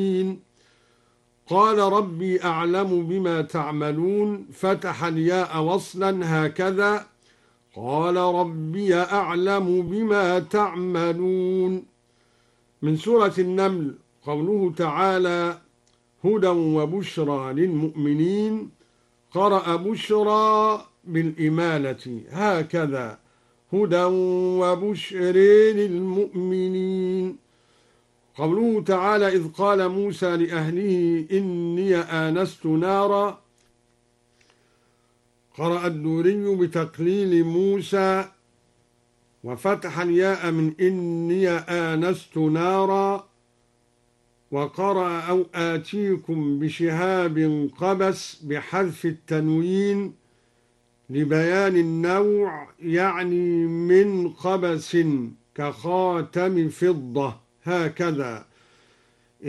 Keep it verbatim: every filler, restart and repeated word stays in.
قال ربي أعلم بما تعملون فتح الياء وصلا هكذا قال ربي أعلم بما تعملون. من سورة النمل قوله تعالى هدى وبشرى للمؤمنين قرأ بشرى بالإمالة هكذا هدى وبشر للمؤمنين. قوله تعالى إذ قال موسى لأهله إني آنست نارا قرأ الدوري بتقليل موسى وفتح الياء من إني آنست نارا وقرأ أو آتيكم بشهاب قبس بحذف التنوين لبيان النوع يعني من قبس كخاتم فضة هكذا